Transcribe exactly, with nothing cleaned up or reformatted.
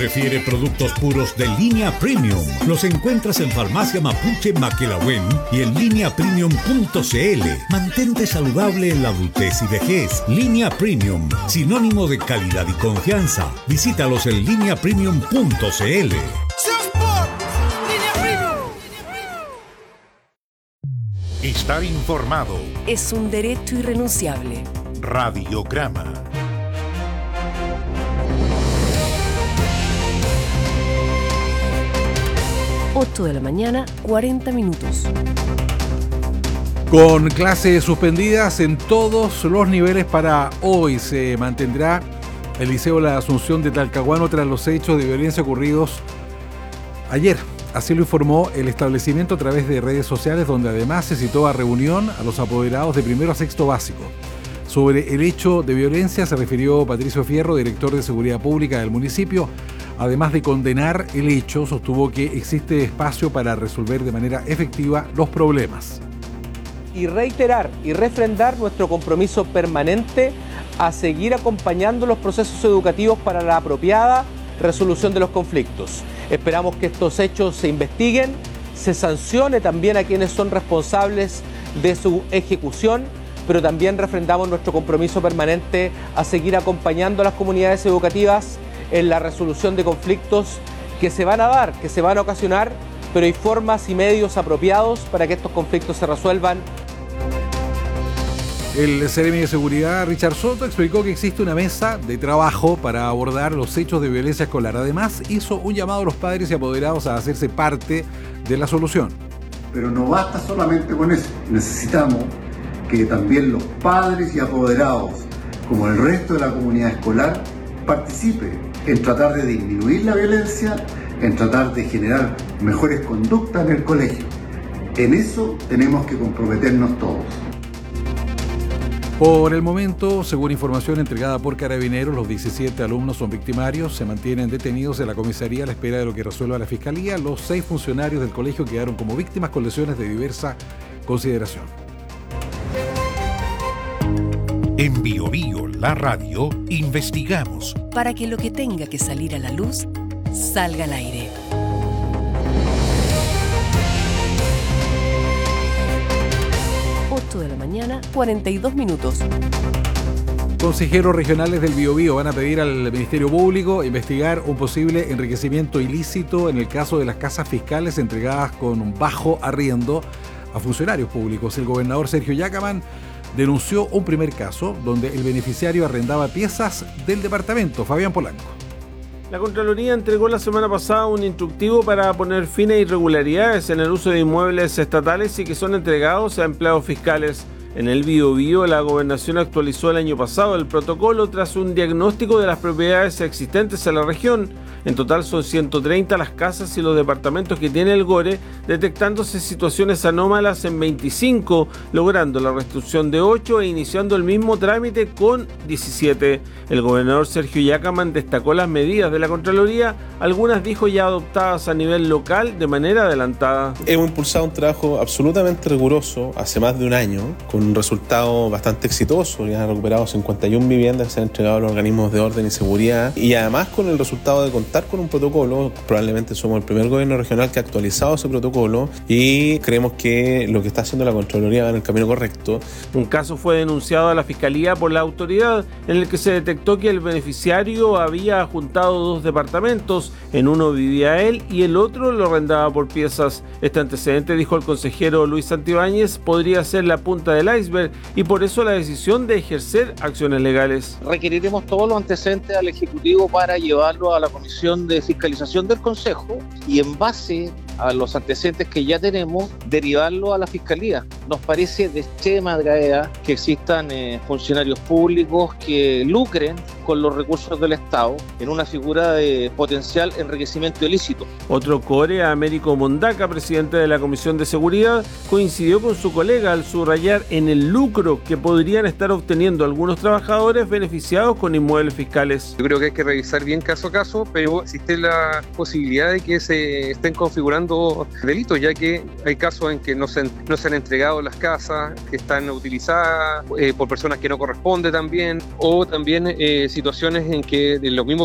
Prefiere productos puros de Línea Premium. Los encuentras en Farmacia Mapuche Maquelahuen y en línea premium punto c l. Mantente saludable en la adultez y vejez. Línea Premium, sinónimo de calidad y confianza. Visítalos en línea premium punto c l. Estar informado es un derecho irrenunciable. Radiograma. ocho de la mañana, cuarenta minutos. Con clases suspendidas en todos los niveles para hoy, se mantendrá el Liceo La Asunción de Talcahuano tras los hechos de violencia ocurridos ayer. Así lo informó el establecimiento a través de redes sociales, donde además se citó a reunión a los apoderados de primero a sexto básico. Sobre el hecho de violencia se refirió Patricio Fierro, director de Seguridad Pública del municipio. Además de condenar el hecho, sostuvo que existe espacio para resolver de manera efectiva los problemas. Y reiterar y refrendar nuestro compromiso permanente a seguir acompañando los procesos educativos para la apropiada resolución de los conflictos. Esperamos que estos hechos se investiguen, se sancione también a quienes son responsables de su ejecución, pero también refrendamos nuestro compromiso permanente a seguir acompañando a las comunidades educativas en la resolución de conflictos que se van a dar, que se van a ocasionar, pero hay formas y medios apropiados para que estos conflictos se resuelvan. El Seremi de Seguridad, Richard Soto, explicó que existe una mesa de trabajo para abordar los hechos de violencia escolar. Además, hizo un llamado a los padres y apoderados a hacerse parte de la solución. Pero no basta solamente con eso. Necesitamos que también los padres y apoderados, como el resto de la comunidad escolar, participen en tratar de disminuir la violencia, en tratar de generar mejores conductas en el colegio. En eso tenemos que comprometernos todos. Por el momento, según información entregada por Carabineros, los diecisiete alumnos son victimarios, se mantienen detenidos en la comisaría a la espera de lo que resuelva la Fiscalía. Los seis funcionarios del colegio quedaron como víctimas con lesiones de diversa consideración. En Bio Bio, la radio, investigamos para que lo que tenga que salir a la luz salga al aire. ocho de la mañana, cuarenta y dos minutos. Consejeros regionales del Biobío van a pedir al Ministerio Público investigar un posible enriquecimiento ilícito en el caso de las casas fiscales entregadas con un bajo arriendo a funcionarios públicos. El gobernador Sergio Yacaman denunció un primer caso donde el beneficiario arrendaba piezas del departamento. Fabián Polanco. La Contraloría entregó la semana pasada un instructivo para poner fin a irregularidades en el uso de inmuebles estatales y que son entregados a empleados fiscales. En el Biobío, la Gobernación actualizó el año pasado el protocolo tras un diagnóstico de las propiedades existentes en la región. En total son ciento treinta las casas y los departamentos que tiene el GORE, detectándose situaciones anómalas en veinticinco, logrando la restricción de ocho e iniciando el mismo trámite con diecisiete. El gobernador Sergio Yacaman destacó las medidas de la Contraloría, algunas dijo ya adoptadas a nivel local de manera adelantada. Hemos impulsado un trabajo absolutamente riguroso hace más de un año, con un resultado bastante exitoso. Ya han recuperado cincuenta y una viviendas que se han entregado a los organismos de orden y seguridad, y además con el resultado de contar con un protocolo. Probablemente somos el primer gobierno regional que ha actualizado ese protocolo y creemos que lo que está haciendo la Contraloría va en el camino correcto. Un caso fue denunciado a la Fiscalía por la autoridad en el que se detectó que el beneficiario había juntado dos departamentos, en uno vivía él y el otro lo arrendaba por piezas. Este antecedente, dijo el consejero Luis Santibáñez, podría ser la punta del iceberg y por eso la decisión de ejercer acciones legales. Requeriremos todos los antecedentes al Ejecutivo para llevarlo a la Comisión de Fiscalización del Consejo y en base a los antecedentes que ya tenemos, derivarlo a la Fiscalía. Nos parece de extrema gravedad que existan eh, funcionarios públicos que lucren con los recursos del Estado en una figura de potencial enriquecimiento ilícito. Otro core, Américo Mondaca, presidente de la Comisión de Seguridad, coincidió con su colega al subrayar en el lucro que podrían estar obteniendo algunos trabajadores beneficiados con inmuebles fiscales. Yo creo que hay que revisar bien caso a caso, pero existe la posibilidad de que se estén configurando delitos, ya que hay casos en que no se, no se han entregado las casas, que están utilizadas eh, por personas que no corresponde también, o también eh, situaciones en que los mismos